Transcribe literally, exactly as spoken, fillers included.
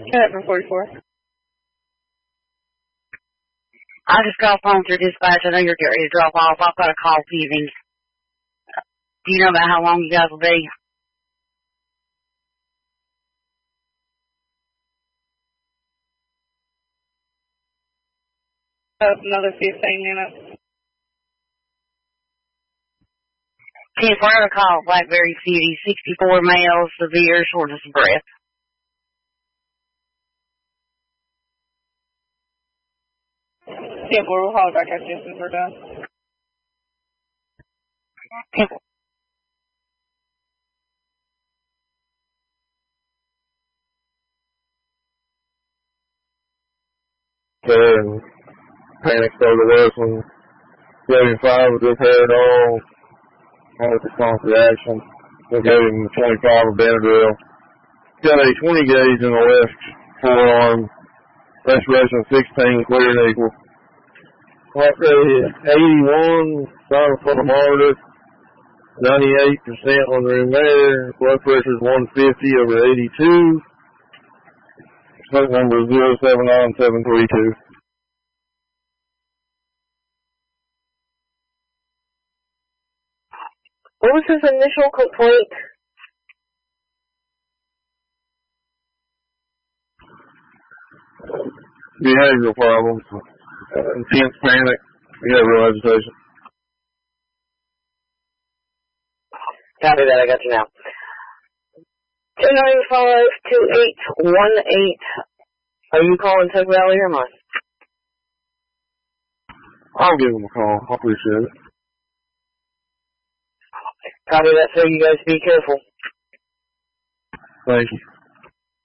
Seven forty-four. I just got a phone through dispatch. I know you're getting ready to drop off. I've got a call for you. Do you know about how long you guys will be? Uh, another fifteen minutes. ten four out of call, Blackberry City, sixty-four male, severe shortness of breath. ten four, we'll haul back at you as soon as we're done. ten four. And panic started working. seventy-five was just head on. Had a response reaction. We gave him twenty-five of Benadryl. Got a twenty gauge in the left forearm. Respiration sixteen, clear and equal. Heart rate eighty-one, spinal fluid monitor. ninety-eight percent on the room there. Blood pressure is one fifty over eighty-two. Smoke number is zero seven nine seven three two. What was his initial complaint? Behavioral problems, uh, intense panic, behavioral agitation. Copy that, I got you now. two nine five two eight one eight. Are you calling Tug Valley or mine? I'll give him a call. I appreciate it. Copy that, sir. You guys be careful. Thank you.